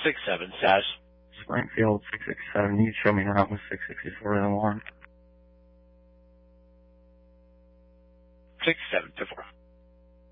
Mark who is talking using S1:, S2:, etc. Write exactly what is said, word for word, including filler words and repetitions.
S1: six seven, Sash.
S2: Springfield, six six seven. You show me around with six sixty-four in the alarm.
S1: six seven two four.